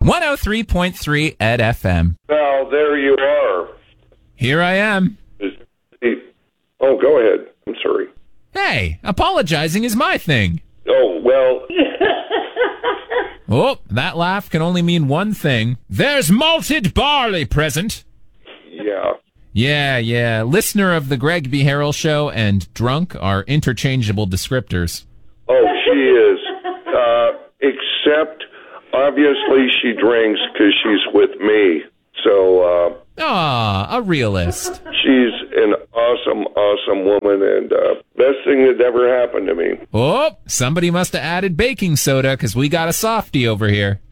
103.3 at FM. Now, there you are. Here I am. Oh, go ahead. I'm sorry. Hey, apologizing is my thing. Oh, well. Oh, that laugh can only mean one thing. There's malted barley present. Yeah. Yeah. Listener of the Greg B. Harrell Show and drunk are interchangeable descriptors. Oh, she is. Except, obviously, she drinks because she's with me. So, a realist. she's an awesome woman, and best thing that ever happened to me. Oh, somebody must have added baking soda because we got a softie over here.